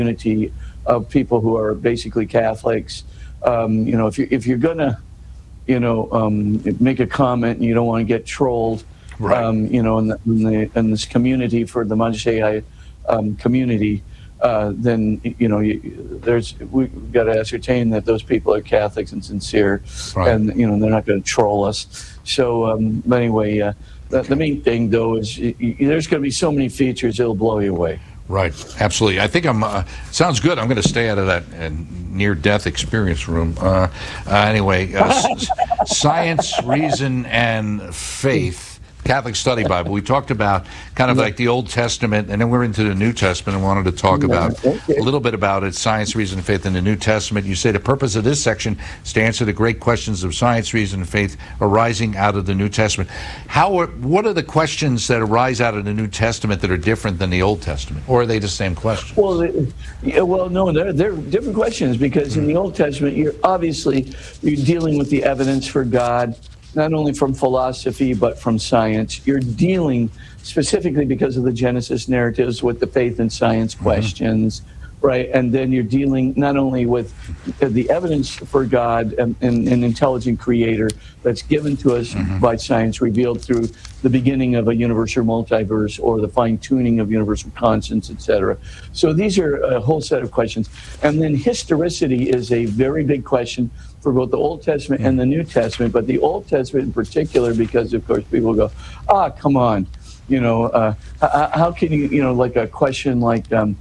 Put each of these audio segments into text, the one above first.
community of people who are basically Catholics. If you're gonna, make a comment and you don't want to get trolled, right. In this community for the Manashei community, then we've got to ascertain that those people are Catholics and sincere, right. and they're not going to troll us. So, but anyway, the main thing though is there's going to be so many features it'll blow you away. Right, absolutely. I think sounds good. I'm going to stay out of that near-death experience room. Anyway, Science, Reason, and Faith, Catholic Study Bible. We talked about kind of like the Old Testament, and then we're into the New Testament and wanted to talk about a little bit about it, Science, Reason, and Faith in the New Testament. You say the purpose of this section is to answer the great questions of science, reason, and faith arising out of the New Testament. What are the questions that arise out of the New Testament that are different than the Old Testament? Or are they the same questions? Well, no, they're different questions, because in the Old Testament, you're dealing with the evidence for God, not only from philosophy, but from science. You're dealing specifically because of the Genesis narratives with the faith and science questions, right? And then you're dealing not only with the evidence for God and an intelligent creator that's given to us by science, revealed through the beginning of a universal multiverse or the fine-tuning of universal constants, etc. So these are a whole set of questions. And then historicity is a very big question for both the Old Testament and the New Testament, but the Old Testament in particular, because of course people go, come on, how can you, like a question like, the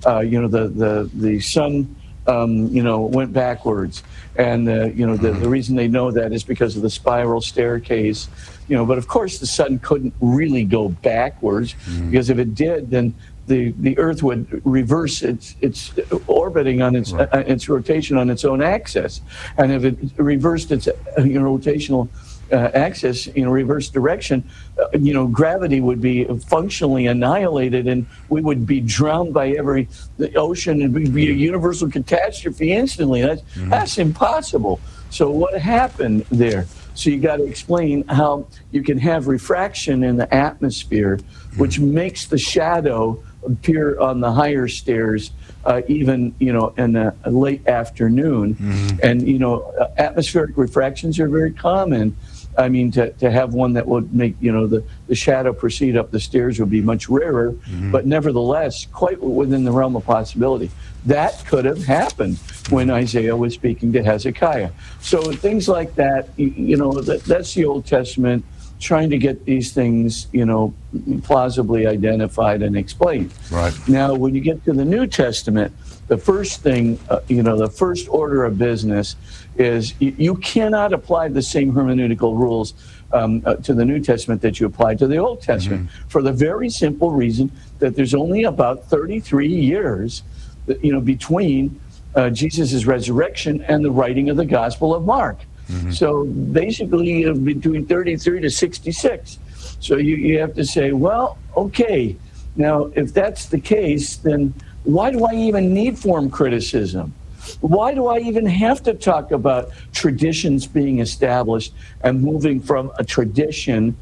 sun, went backwards, and the reason they know that is because of the spiral staircase, but of course the sun couldn't really go backwards, because if it did, then the Earth would reverse its orbiting on its rotation on its own axis, and if it reversed its rotational axis, reverse direction, gravity would be functionally annihilated, and we would be drowned by the ocean, and would be a universal catastrophe instantly. That's impossible. So what happened there? So you got to explain how you can have refraction in the atmosphere, which makes the shadow appear on the higher stairs, even in the late afternoon. And atmospheric refractions are very common. I mean, to have one that would make the shadow proceed up the stairs would be much rarer, but nevertheless quite within the realm of possibility. That could have happened when Isaiah was speaking to Hezekiah. So things like that, that's the Old Testament trying to get these things, plausibly identified and explained. Right. Now, when you get to the New Testament, the first thing, the first order of business is you cannot apply the same hermeneutical rules to the New Testament that you applied to the Old Testament, for the very simple reason that there's only about 33 years, between Jesus' resurrection and the writing of the Gospel of Mark. So basically between 33 to 66. So you have to say, well, okay, now if that's the case, then why do I even need form criticism? Why do I even have to talk about traditions being established and moving from a tradition,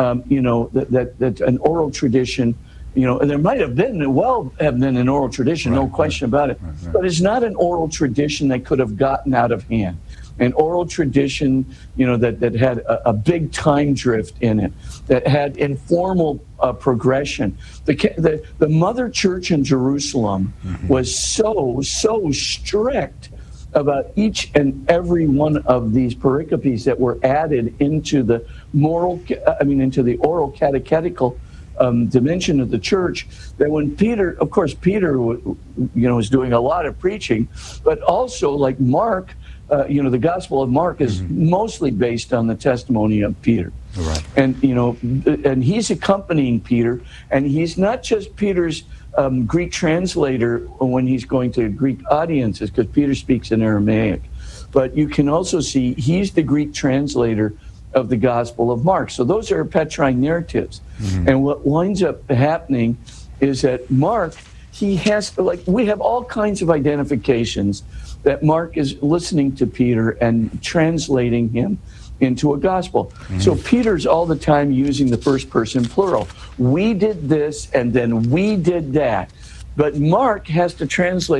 that an oral tradition, and there might have been, an oral tradition, no question about it, but it's not an oral tradition that could have gotten out of hand. An oral tradition, that had a big time drift in it, that had informal progression. The Mother Church in Jerusalem was so strict about each and every one of these pericopes that were added into the into the oral catechetical dimension of the church, that when Peter was doing a lot of preaching, but also like Mark, the Gospel of Mark is mostly based on the testimony of Peter. Right. And, and he's accompanying Peter, and he's not just Peter's Greek translator when he's going to Greek audiences, because Peter speaks in Aramaic, but you can also see he's the Greek translator of the Gospel of Mark. So those are Petrine narratives. And what winds up happening is that Mark, we have all kinds of identifications that Mark is listening to Peter and translating him into a gospel. So Peter's all the time using the first person plural. We did this, and then we did that. But Mark has to translate